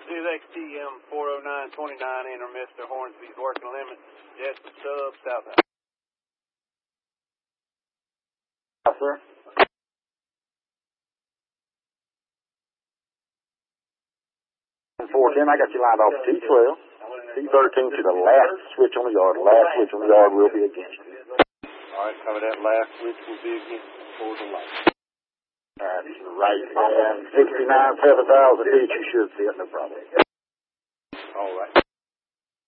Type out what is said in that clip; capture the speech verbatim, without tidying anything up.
This is X T M four oh nine twenty-nine, enter Mister Hornsby's working limit, Jessup Sub, southbound. Yes, sir. four ten, I got you lined off T twelve. T thirteen to the last switch on the yard. Last switch on the yard will be against you. All right, cover that last switch will be against for the light. That's right, and sixty-nine, seven thousand each, you should see it, no problem. All right.